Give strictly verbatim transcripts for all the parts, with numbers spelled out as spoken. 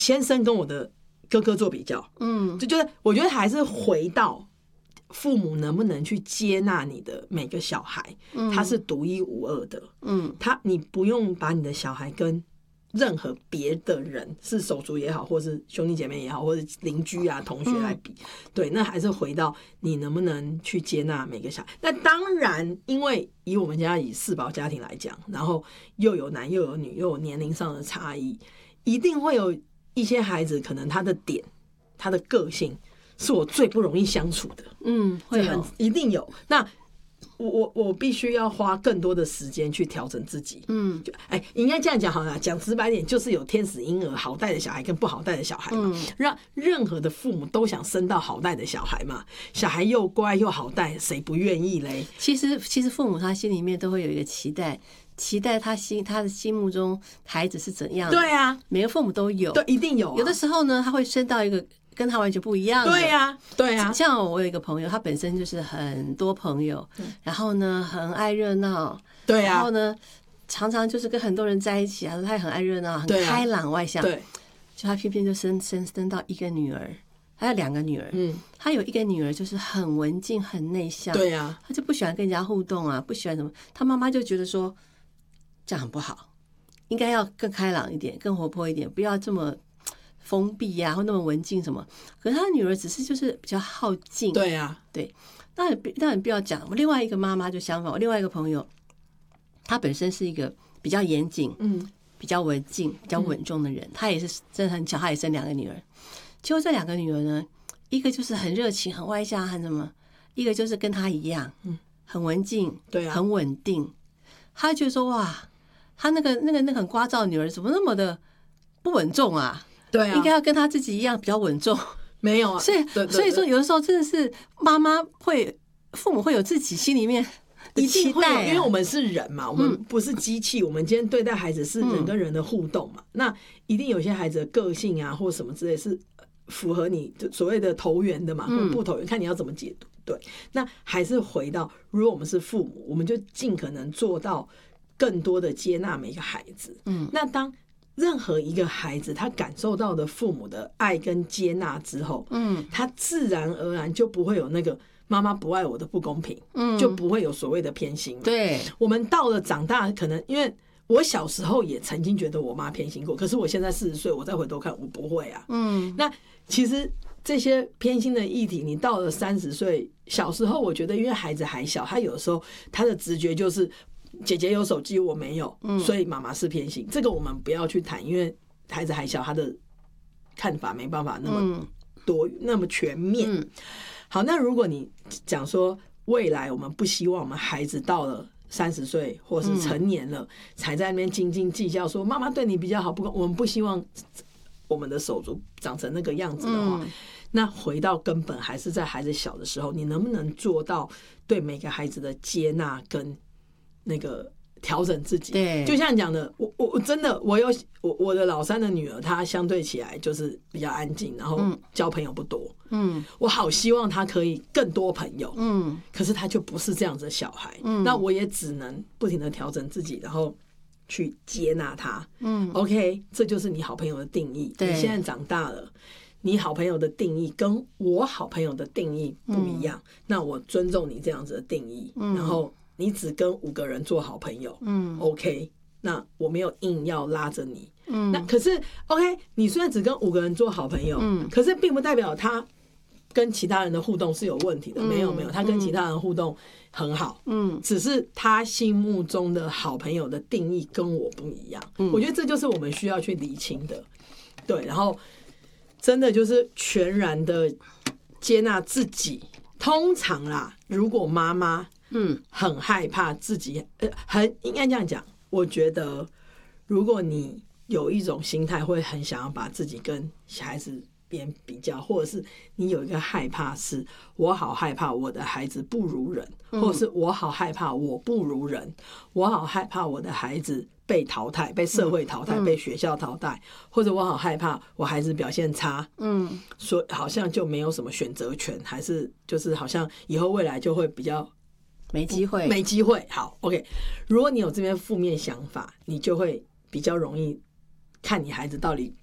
先生跟我的哥哥做比较，嗯，就觉得我觉得还是回到父母能不能去接纳你的每个小孩，嗯、他是独一无二的，嗯，他你不用把你的小孩跟任何别的人，是手足也好，或是兄弟姐妹也好，或者邻居啊、同学来比，嗯、对，那还是回到你能不能去接纳每个小孩。那当然，因为以我们家以四宝家庭来讲，然后又有男又有女，又有年龄上的差异，一定会有一些孩子，可能他的点、他的个性是我最不容易相处的， 嗯，会有， 一定有。那我我我必须要花更多的时间去调整自己，嗯，就哎，应该这样讲好了，讲直白点，就是有天使婴儿好带的小孩跟不好带的小孩嘛，嗯、让任何的父母都想生到好带的小孩嘛，小孩又乖又好带，谁不愿意嘞？ 其实其实父母他心里面都会有一个期待，期待他心他的心目中孩子是怎样的， 对啊， 每个父母都有， 对，一定有、啊。 有的时候呢，他会生到一个跟他完全不一样的， 对呀、啊，对呀、啊。 像我有一个朋友，他本身就是很多朋友，然后呢很爱热闹， 对呀、啊， 然后呢常常就是跟很多人在一起啊，他也很爱热闹，很开朗外向， 对， 就他偏偏就生生生到一个女儿，还有两个女儿，嗯，他有一个女儿就是很文静、很内向， 对呀、啊， 他就不喜欢跟人家互动啊，不喜欢什么，他妈妈就觉得说这样很不好，应该要更开朗一点，更活泼一点，不要这么封闭呀、啊，或那么文静什么。可是他的女儿只是就是比较好静， 对呀、啊， 对。那你那你不要讲，我另外一个妈妈就相反，我另外一个朋友，她本身是一个比较严谨，嗯，比较文静、比较稳重的人。她、嗯、也是真的很巧，她也生两个女儿。结果这两个女儿呢，一个就是很热情、很外向、很什么，一个就是跟她一样，嗯，很文静， 对啊， 很稳定。她就说哇，她那个那个那个很聒噪的女儿怎么那么的不稳重啊？ 对啊， 应该要跟她自己一样比较稳重。 没有啊， 所以对对对， 所以说有的时候真的是妈妈会，父母会有自己心里面的期待、啊， 因为我们是人嘛，我们不是机器，嗯、我们今天对待孩子是人跟人的互动嘛，嗯、那一定有些孩子的个性啊或什么之类是符合你所谓的投缘的嘛，嗯、或不投缘，看你要怎么解读。对，那还是回到，如果我们是父母，我们就尽可能做到更多的接纳每个孩子。嗯，那当任何一个孩子他感受到的父母的爱跟接纳之后，嗯，他自然而然就不会有那个妈妈不爱我的不公平，嗯，就不会有所谓的偏心。 对， 我们到了长大，可能因为我小时候也曾经觉得我妈偏心过，可是我现在四十岁，我再回头看，我不会啊。嗯，那其实这些偏心的议题，你到了三十岁，小时候我觉得因为孩子还小，他有时候他的直觉就是姐姐有手机我没有，所以妈妈是偏心，这个我们不要去谈，因为孩子还小，他的看法没办法那么多、嗯、那么全面、嗯、好，那如果你讲说未来我们不希望我们孩子到了三十岁或是成年了、嗯、才在那边斤斤计较说妈妈对你比较好，不，我们不希望我们的手足长成那个样子的话、嗯、那回到根本还是在孩子小的时候，你能不能做到对每个孩子的接纳跟那个调整自己？ 对， 就像讲的，我我真的我有我我的老三的女儿，她相对起来就是比较安静，然后交朋友不多。嗯，我好希望她可以更多朋友。嗯，可是她就不是这样子的小孩。嗯，那我也只能不停的调整自己，然后去接纳她。嗯 ，OK， 这就是你好朋友的定义。你现在长大了。你好朋友的定义跟我好朋友的定义不一样、嗯、那我尊重你这样子的定义、嗯、然后你只跟五个人做好朋友、嗯、OK， 那我没有硬要拉着你、嗯、那可是 OK， 你虽然只跟五个人做好朋友、嗯、可是并不代表他跟其他人的互动是有问题的、嗯、没有没有，他跟其他人互动很好，嗯，只是他心目中的好朋友的定义跟我不一样、嗯、我觉得这就是我们需要去厘清的。对，然后真的就是全然的接纳自己。通常啦，如果妈妈嗯很害怕自己，呃，很应该这样讲，我觉得如果你有一种心态会很想要把自己跟小孩子边比较，或者是你有一个害怕是我好害怕我的孩子不如人，或者是我好害怕我不如人，我好害怕我的孩子被淘汰，被社会淘汰、嗯、被学校淘汰，或者我好害怕我孩子表现差，嗯，所以好像就没有什么选择权，还是就是好像以后未来就会比较没机会， 没机会。好 ，OK， 如果你有这边负面想法，你就会比较容易看你孩子到底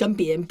跟别人比。